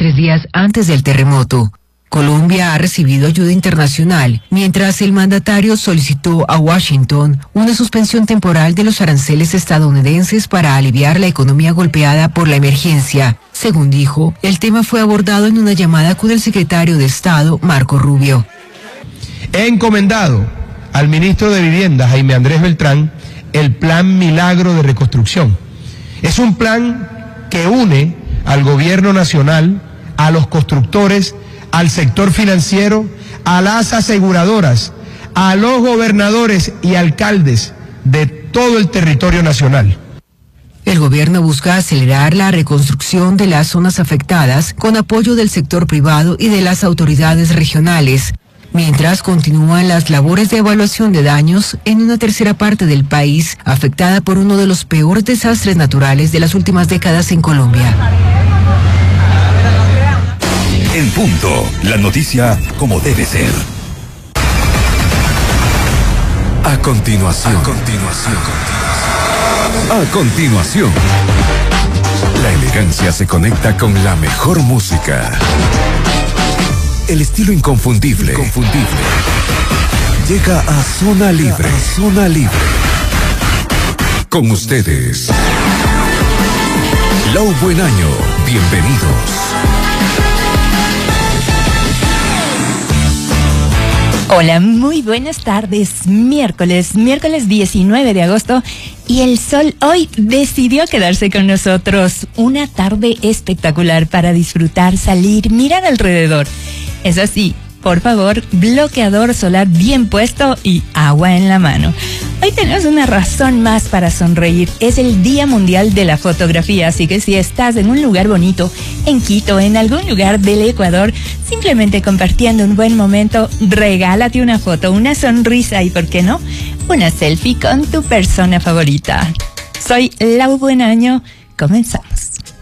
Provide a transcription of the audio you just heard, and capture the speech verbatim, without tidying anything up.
tres días antes del terremoto. Colombia ha recibido ayuda internacional, mientras el mandatario solicitó a Washington una suspensión temporal de los aranceles estadounidenses para aliviar la economía golpeada por la emergencia. Según dijo, el tema fue abordado en una llamada con el secretario de Estado, Marco Rubio. He encomendado al ministro de Vivienda, Jaime Andrés Beltrán, el Plan Milagro de Reconstrucción. Es un plan que une al gobierno nacional, a los constructores, al sector financiero, a las aseguradoras, a los gobernadores y alcaldes de todo el territorio nacional. El gobierno busca acelerar la reconstrucción de las zonas afectadas con apoyo del sector privado y de las autoridades regionales, mientras continúan las labores de evaluación de daños en una tercera parte del país afectada por uno de los peores desastres naturales de las últimas décadas en Colombia. En punto, la noticia como debe ser. A continuación. A continuación. A continuación. La elegancia se conecta con la mejor música. El estilo inconfundible. Inconfundible. Llega a Zona Libre. A Zona Libre. Con ustedes. Lau Buen Año. Bienvenidos. Hola, muy buenas tardes. Miércoles, miércoles diecinueve de agosto y el sol hoy decidió quedarse con nosotros. Una tarde espectacular para disfrutar, salir, mirar alrededor. Eso sí, por favor, bloqueador solar bien puesto y agua en la mano. Hoy tenemos una razón más para sonreír. Es el Día Mundial de la Fotografía, así que si estás en un lugar bonito, en Quito, en algún lugar del Ecuador, simplemente compartiendo un buen momento, regálate una foto, una sonrisa y, ¿por qué no?, una selfie con tu persona favorita. Soy Lau Buen Año. Comenzamos.